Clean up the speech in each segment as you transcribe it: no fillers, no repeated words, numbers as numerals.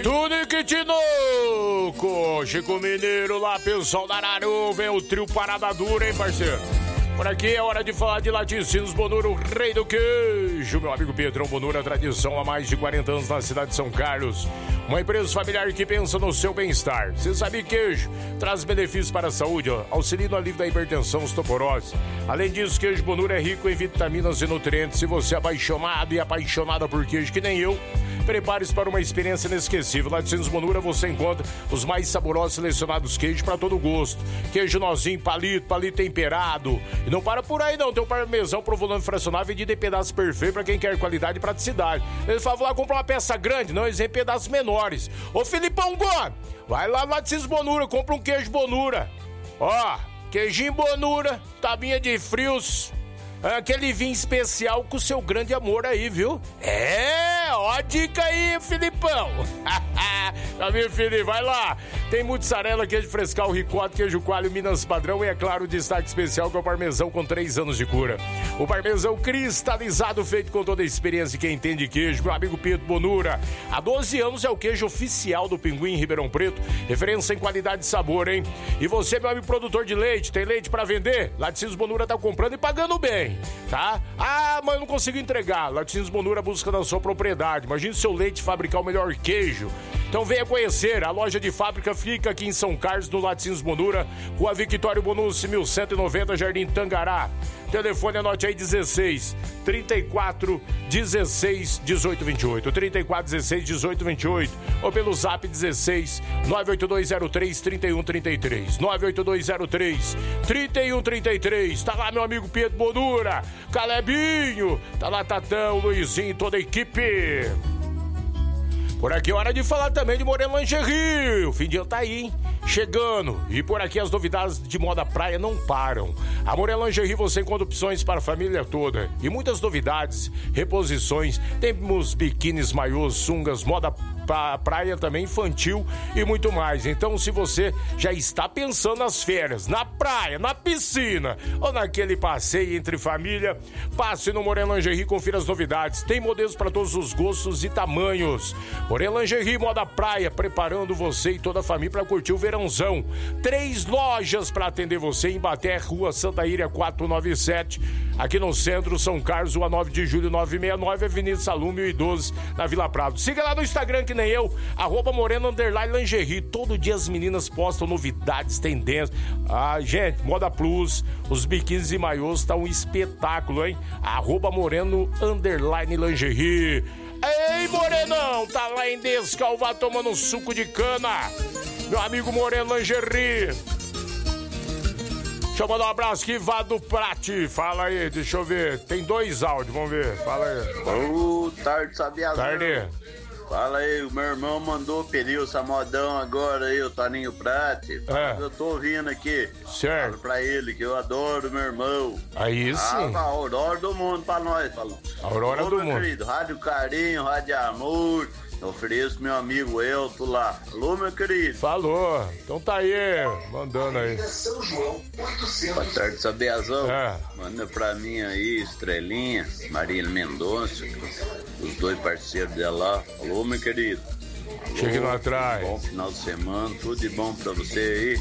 Tunique Tinoco, Chico Mineiro lá, pessoal da Araru, vem o trio Parada Dura, hein, parceiro? Por aqui é hora de falar de Laticínios Bonura, o rei do queijo. Meu amigo Pedrão Bonura, tradição há mais de 40 anos na cidade de São Carlos. Uma empresa familiar que pensa no seu bem-estar. Você sabe que queijo traz benefícios para a saúde, ó, auxilia no alívio da hipertensão, osteoporose. Além disso, queijo Bonura é rico em vitaminas e nutrientes. Se você é apaixonado e apaixonada por queijo, que nem eu, prepare-se para uma experiência inesquecível. Laticínios Bonura você encontra os mais saborosos selecionados queijos para todo gosto. Queijo nozinho, palito temperado. E não para por aí não, tem um parmesão provolone fracionado vendido em pedaços perfeitos para quem quer qualidade e praticidade. Ele fala, vou lá comprar uma peça grande, não, eles em pedaços menores. Ô Filipão Gomes, vai lá no Laticínios Bonura, compra um queijo Bonura. Ó, queijinho Bonura, tabinha de frios. Aquele vinho especial com o seu grande amor aí, viu? Ó a dica aí, Filipão. Amigo Felipe, vai lá. Tem mussarela, queijo frescal, ricota, queijo coalho, Minas padrão e, é claro, o destaque especial que é o parmesão com 3 anos de cura. O parmesão cristalizado, feito com toda a experiência de quem entende queijo. Meu amigo Pedro Bonura, há 12 anos é o queijo oficial do Pinguim em Ribeirão Preto. Referência em qualidade e sabor, hein? E você, meu amigo produtor de leite, tem leite pra vender? Laticínios Bonura tá comprando e pagando bem, tá? Mas eu não consigo entregar. Laticínios Bonura busca da sua propriedade. Imagine o seu leite fabricar o melhor queijo. Então venha conhecer, a loja de fábrica fica aqui em São Carlos, no Laticínios Bonura, Rua Victório Bonucci, 1190, Jardim Tangará. Telefone, anote aí, 16 34 16 18 28, 34 16 18 28, ou pelo zap 16 98203 3133, 98203 3133. Tá lá meu amigo Pedro Bonura, Calebinho, tá lá Tatão, Luizinho, toda a equipe. Por aqui é hora de falar também de Moreno Lingerie. O fim de ano tá aí, hein? Chegando. E por aqui as novidades de moda praia não param. A Moreno Lingerie você encontra opções para a família toda. E muitas novidades, reposições. Temos biquínis, maiôs, sungas, moda praia também, infantil e muito mais. Então, se você já está pensando nas férias, na praia, na piscina ou naquele passeio entre família, passe no Moreno Lingerie e confira as novidades. Tem modelos para todos os gostos e tamanhos. Moreno Lingerie, moda praia, preparando você e toda a família para curtir o verãozão. 3 lojas para atender você em Ibaté, Rua Santa Íria 497, aqui no centro, São Carlos, Rua 9 de Julho 969, Avenida Salum 1012, na Vila Prado. Siga lá no Instagram que nem eu, @Moreno_Lingerie. Todo dia as meninas postam novidades, tendências. Gente, moda plus, os biquínis e maiôs estão um espetáculo, hein? @Moreno_Lingerie. Ei, Morenão, tá lá em Descalvado tomando um suco de cana. Meu amigo Moreno Lingerie. Deixa eu mandar um abraço aqui, Vado Prati. Fala aí, deixa eu ver. Tem 2 áudios, vamos ver. Fala aí. Boa tarde, Sabiazão. Tarde. Fala aí, o meu irmão mandou pedir o Samodão agora aí, o Toninho Prati. Eu tô ouvindo aqui. Certo. Fala pra ele que eu adoro meu irmão. Aí sim. A aurora do mundo pra nós, falou. Aurora do mundo. Querido, Rádio Carinho, Rádio Amor. Eu ofereço meu amigo Elton lá. Alô, meu querido. Falou. Então tá aí, mandando aí. Boa tarde, Sabiazão. Manda pra mim aí, Estrelinha, Marília Mendonça, os 2 parceiros dela lá. Alô, meu querido. Cheguei lá atrás. Bom final de semana, tudo de bom pra você aí.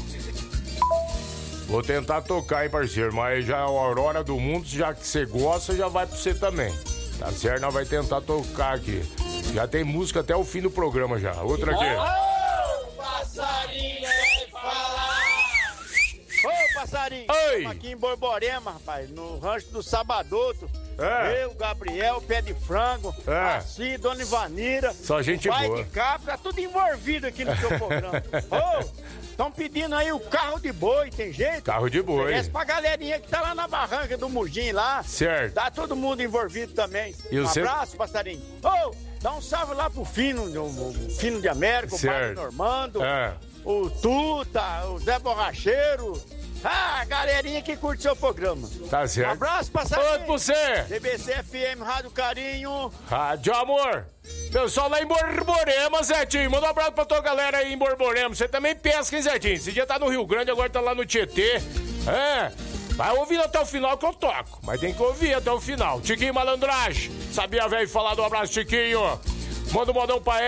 Vou tentar tocar, hein, parceiro, mas já a Aurora do Mundo, já que você gosta, já vai pra você também. Tá certo? Nós vai tentar tocar aqui. Já tem música até o fim do programa já. Outra aqui. Ô, passarinho, falar! Ô, passarinho! Oi! Estamos aqui em Borborema, rapaz, no rancho do Sabadoto. Eu, Gabriel, Pé de Frango, assim, Dona Ivanira. Só gente pai boa. de Capra, tudo envolvido aqui no seu programa. Ô, estão pedindo aí o carro de boi, tem jeito? Carro de boi. Oferece pra galerinha que tá lá na barranca do Mugim lá. Certo. Tá todo mundo envolvido também. E um você... abraço, passarinho. Ô, dá um salve lá pro Fino, o Fino de América, certo. o Padre Normando, o Tuta, o Zé Borracheiro. A galerinha que curte seu programa. Tá certo. Um abraço, passarinho. Outro pra você. TBC FM, Rádio Carinho. Rádio Amor. Pessoal lá em Borborema, Zetinho. Manda um abraço pra tua galera aí em Borborema. Você também pesca, hein, Zetinho? Esse dia tá no Rio Grande, agora tá lá no Tietê. Vai ouvindo até o final que eu toco. Mas tem que ouvir até o final. Tiquinho Malandragem. Sabia, velho, falar do abraço, Tiquinho. Manda um modão pra